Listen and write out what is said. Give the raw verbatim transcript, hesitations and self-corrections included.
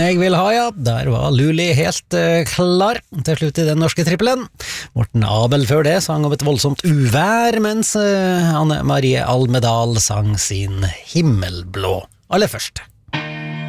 jeg vil ha, ja. Der var Luli helt uh, klar til slutt i den norske trippelen. Morten Abel før det sang om et voldsomt uvær, mens uh, Anne Marie Almedal sang sin Himmelblå aller først.